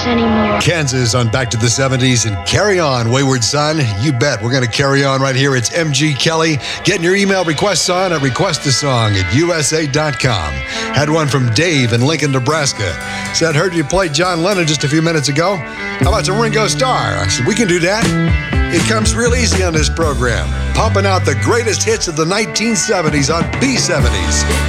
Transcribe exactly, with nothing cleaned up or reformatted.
anymore. Kansas on Back to the seventies and Carry On, Wayward Son. You bet. We're going to carry on right here. It's M G Kelly. Getting your email requests on at request a song at U S A dot com. Had one from Dave in Lincoln, Nebraska. Said, heard you play John Lennon just a few minutes ago. How about some Ringo Starr? I said, we can do that. It comes real easy on this program. Pumping out the greatest hits of the nineteen seventies on B seventies.